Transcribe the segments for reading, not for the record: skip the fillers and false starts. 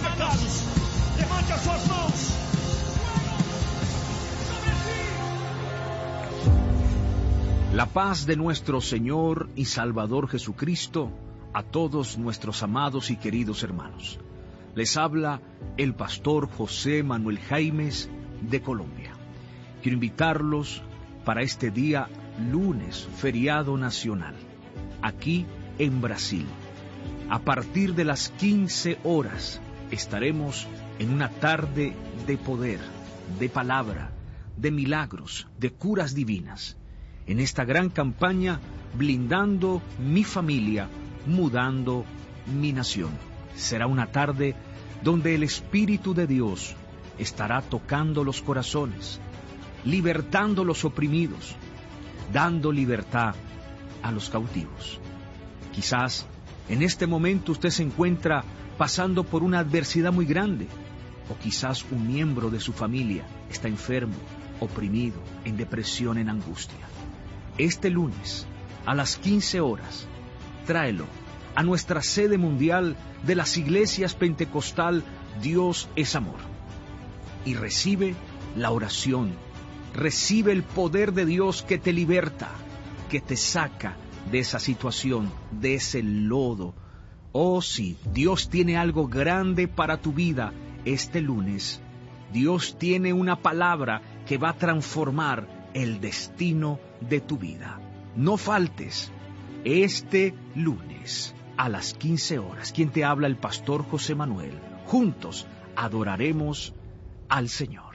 pecados. Levante as suas mãos. La paz de nuestro Señor y Salvador Jesucristo a todos nuestros amados y queridos hermanos. Les habla el pastor José Manuel Jaimes de Colombia. Quiero invitarlos para este día lunes, feriado nacional, aquí en Brasil. A partir de las 15 horas estaremos en una tarde de poder, de palabra, de milagros, de curas divinas. En esta gran campaña, blindando mi familia, mudando mi nación. Será una tarde donde el Espíritu de Dios estará tocando los corazones, libertando los oprimidos, dando libertad a los cautivos. Quizás en este momento usted se encuentra pasando por una adversidad muy grande, o quizás un miembro de su familia está enfermo, oprimido, en depresión, en angustia. Este lunes, a las 15 horas, tráelo a nuestra sede mundial de las iglesias pentecostal Dios es Amor. Y recibe la oración, recibe el poder de Dios que te liberta, que te saca de esa situación, de ese lodo. Oh sí, Dios tiene algo grande para tu vida este lunes. Dios tiene una palabra que va a transformar el destino de tu vida. No faltes este lunes a las 15 horas. Quien te habla, el pastor José Manuel. Juntos adoraremos al Señor.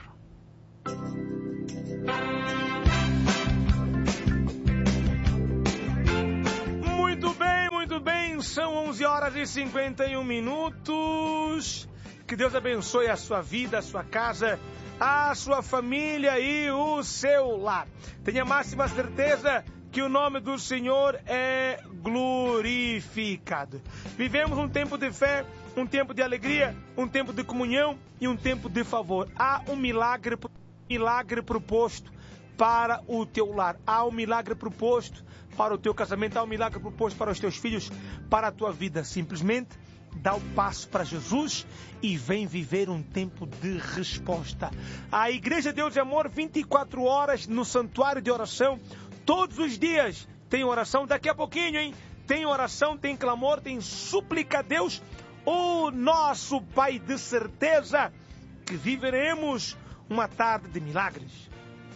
Muito bem, são 11 horas e 51 minutos. Que Deus abençoe a sua vida, a sua casa, a sua família e o seu lar. Tenha máxima certeza que o nome do Senhor é glorificado. Vivemos um tempo de fé, um tempo de alegria, um tempo de comunhão e um tempo de favor. Há um milagre proposto para o teu lar. Há um milagre proposto para o teu casamento. Há um milagre proposto para os teus filhos, para a tua vida. Simplesmente dá o passo para Jesus e vem viver um tempo de resposta. A Igreja Deus e Amor, 24 horas no santuário de oração. Todos os dias tem oração. Daqui a pouquinho, hein? Tem oração, tem clamor, tem súplica a Deus. O nosso Pai, de certeza que viveremos uma tarde de milagres.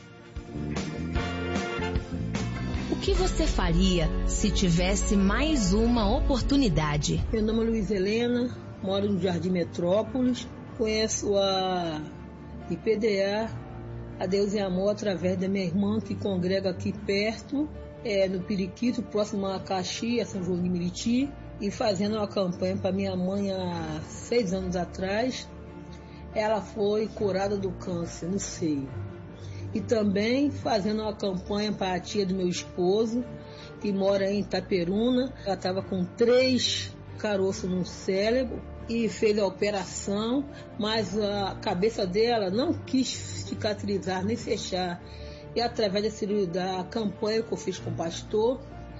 O que você faria se tivesse mais uma oportunidade? Meu nome é Luiz Helena, moro no Jardim Metrópolis, conheço a IPDA, a Deus e Amor, através da minha irmã que congrega aqui perto, no Periquito, próximo a Caxias, São João de Meriti, e fazendo uma campanha para minha mãe há 6 anos atrás. Ela foi curada do câncer no seio. E também fazendo uma campanha para a tia do meu esposo, que mora em Itaperuna. Ela estava com 3 caroços no cérebro e fez a operação, mas a cabeça dela não quis cicatrizar nem fechar. E através da campanha que eu fiz com o pastor,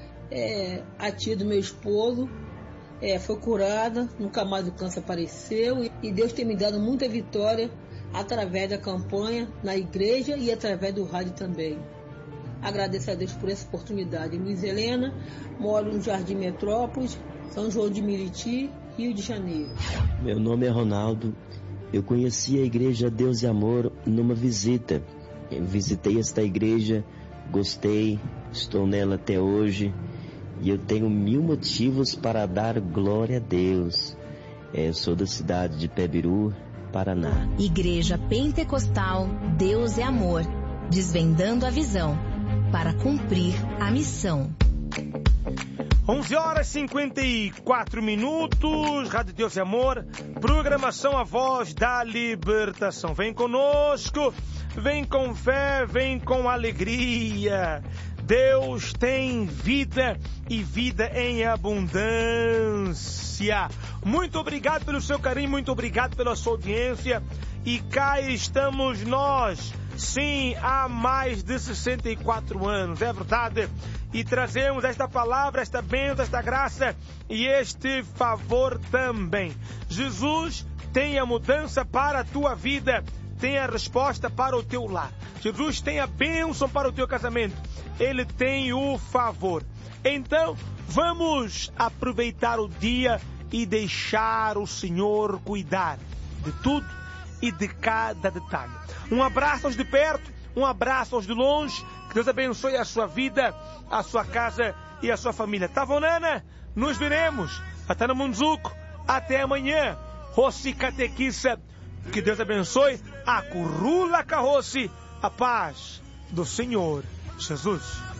a tia do meu esposo foi curada, nunca mais o câncer apareceu. E Deus tem me dado muita vitória através da campanha na igreja e através do rádio também. Agradeço a Deus por essa oportunidade. Luiz Helena, moro no Jardim Metrópolis, São João de Meriti, Rio de Janeiro. Meu nome é Ronaldo. Eu conheci a Igreja Deus e Amor numa visita. Eu visitei esta igreja, gostei, estou nela até hoje e eu tenho 1000 motivos para dar glória a Deus. Eu sou da cidade de Pebiru, Paraná. Igreja Pentecostal Deus é Amor, desvendando a visão para cumprir a missão. 11 horas e 54 minutos, Rádio Deus e Amor, programação A Voz da Libertação. Vem conosco, vem com fé, vem com alegria. Deus tem vida e vida em abundância. Muito obrigado pelo seu carinho, muito obrigado pela sua audiência. E cá estamos nós, sim, há mais de 64 anos, é verdade. E trazemos esta palavra, esta bênção, esta graça e este favor também. Jesus tem a mudança para a tua vida, tem a resposta para o teu lar. Jesus tem a bênção para o teu casamento. Ele tem o favor. Então, vamos aproveitar o dia e deixar o Senhor cuidar de tudo e de cada detalhe. Um abraço aos de perto, um abraço aos de longe. Que Deus abençoe a sua vida, a sua casa e a sua família. Tavonana, nos veremos. Até no Munzuco. Até amanhã. Rossi Catequissa. Que Deus abençoe. A curula carroce. A paz do Senhor Jesus.